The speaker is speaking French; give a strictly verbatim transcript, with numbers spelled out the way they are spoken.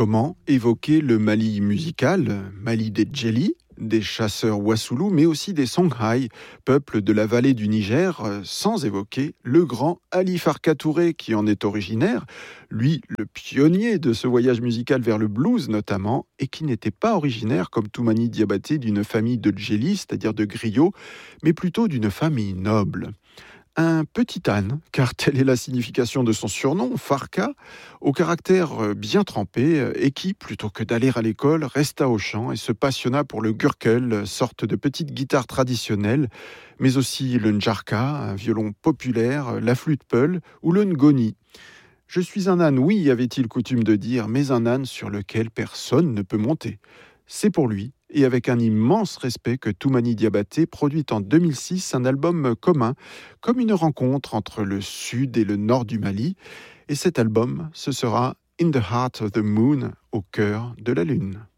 Comment évoquer le Mali musical, Mali des Djeli, des chasseurs Wassoulou, mais aussi des Songhai, peuple de la vallée du Niger, euh, sans évoquer le grand Ali Farka Touré qui en est originaire, lui le pionnier de ce voyage musical vers le blues notamment, et qui n'était pas originaire comme Toumani Diabaté d'une famille de Djeli, c'est-à-dire de griots, mais plutôt d'une famille noble. Un petit âne, car telle est la signification de son surnom, Farka, au caractère bien trempé et qui, plutôt que d'aller à l'école, resta au chant et se passionna pour le gurkel, sorte de petite guitare traditionnelle, mais aussi le ndjarka, un violon populaire, la flûte peul ou le ngoni. Je suis un âne, oui, avait-il coutume de dire, mais un âne sur lequel personne ne peut monter. C'est pour lui, et avec un immense respect, que Toumani Diabaté produit en deux mille six un album commun, comme une rencontre entre le sud et le nord du Mali. Et cet album, ce sera In the Heart of the Moon, au cœur de la lune.